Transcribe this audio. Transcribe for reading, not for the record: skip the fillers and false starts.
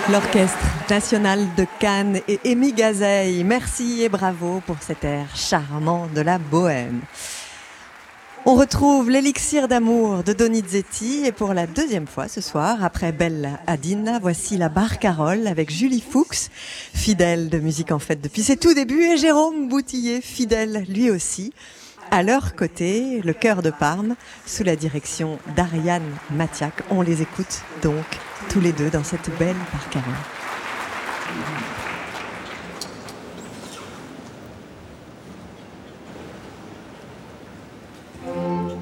L'Orchestre national de Cannes et Amy Gazeille, merci et bravo pour cet air charmant de la Bohème. On retrouve l'élixir d'amour de Donizetti et pour la deuxième fois ce soir, après Bella Hadid, voici la Barcarolle avec Julie Fuchs, fidèle de Musique en Fête depuis ses tout débuts, et Jérôme Boutillier, fidèle lui aussi. À leur côté, le chœur de Parme, sous la direction d'Ariane Matiak. On les écoute donc tous les deux dans cette belle Barcarolle.